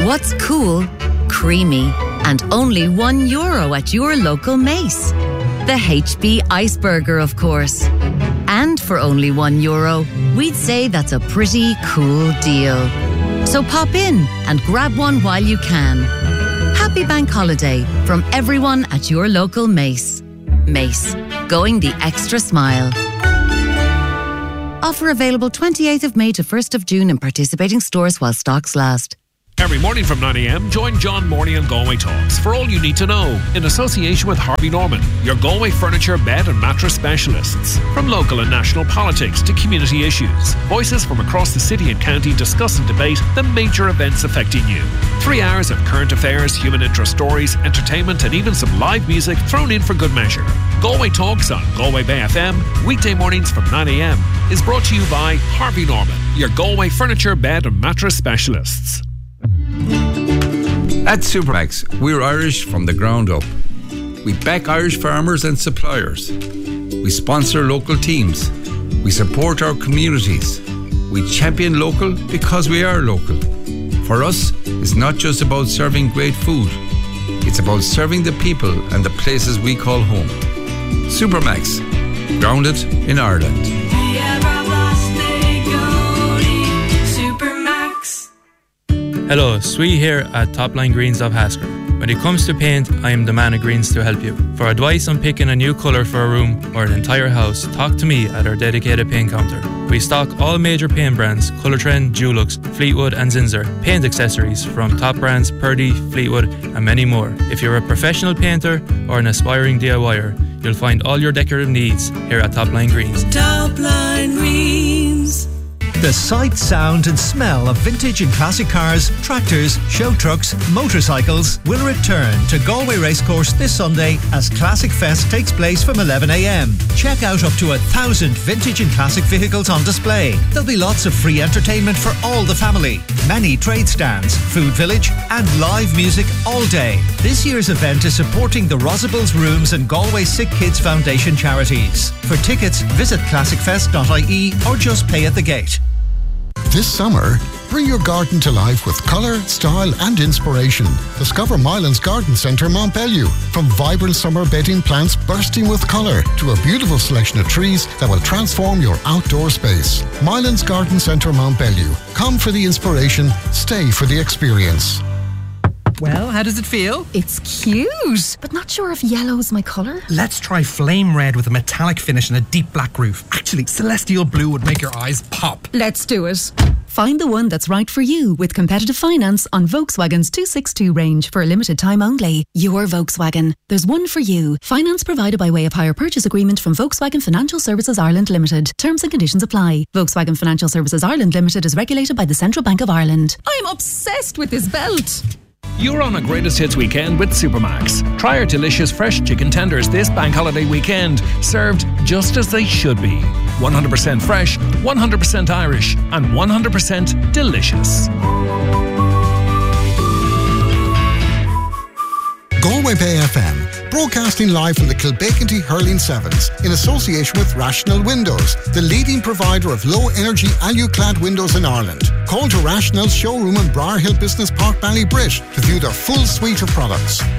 What's cool, creamy, and only €1 at your local Mace? The HB Iceburger, of course. And for only €1, we'd say that's a pretty cool deal. So pop in and grab one while you can. Happy Bank Holiday from everyone at your local Mace. Mace, going the extra mile. Offer available 28th of May to 1st of June in participating stores while stocks last. Every morning from 9 a.m, join John Morney on Galway Talks for all you need to know in association with Harvey Norman, your Galway furniture, bed and mattress specialists. From local and national politics to community issues, voices from across the city and county discuss and debate the major events affecting you. 3 hours of current affairs, human interest stories, entertainment and even some live music thrown in for good measure. Galway Talks on Galway Bay FM, weekday mornings from 9 a.m, is brought to you by Harvey Norman, your Galway furniture, bed and mattress specialists. At Supermax, we're Irish from the ground up. We back Irish farmers and suppliers. We sponsor local teams. We support our communities. We champion local because we are local. For us, it's not just about serving great food. It's about serving the people and the places we call home. Supermax, grounded in Ireland. Hello, Sui here at Topline Greens of Hasker. When it comes to paint, I am the man of greens to help you. For advice on picking a new colour for a room or an entire house, talk to me at our dedicated paint counter. We stock all major paint brands, Colour Trend, Dulux, Fleetwood and Zinsser, paint accessories from top brands Purdy, Fleetwood and many more. If you're a professional painter or an aspiring DIYer, you'll find all your decorative needs here at Topline Greens. Topline Greens. The sight, sound and smell of vintage and classic cars, tractors, show trucks, motorcycles will return to Galway Racecourse this Sunday as Classic Fest takes place from 11 a.m. Check out up to 1,000 vintage and classic vehicles on display. There'll be lots of free entertainment for all the family, many trade stands, food village and live music all day. This year's event is supporting the Rosabells Rooms and Galway Sick Kids Foundation charities. For tickets, visit classicfest.ie or just pay at the gate. This summer, bring your garden to life with colour, style and inspiration. Discover Mylands Garden Centre Montbellew. From vibrant summer bedding plants bursting with colour to a beautiful selection of trees that will transform your outdoor space. Mylands Garden Centre Montbellew. Come for the inspiration, stay for the experience. Well, how does it feel? It's cute, but not sure if yellow's my colour. Let's try flame red with a metallic finish and a deep black roof. Actually, celestial blue would make your eyes pop. Let's do it. Find the one that's right for you with competitive finance on Volkswagen's 262 range for a limited time only. Your Volkswagen. There's one for you. Finance provided by way of hire purchase agreement from Volkswagen Financial Services Ireland Limited. Terms and conditions apply. Volkswagen Financial Services Ireland Limited is regulated by the Central Bank of Ireland. I'm obsessed with this belt. You're on a Greatest Hits weekend with Supermax. Try our delicious fresh chicken tenders this bank holiday weekend, served just as they should be. 100% fresh, 100% Irish, and 100% delicious. Galway Bay FM, broadcasting live from the Kilbeakenty Hurling Sevens in association with Rational Windows, the leading provider of low-energy alu-clad windows in Ireland. Call to Rational's showroom in Briar Hill Business Park, Ballybrit to view their full suite of products.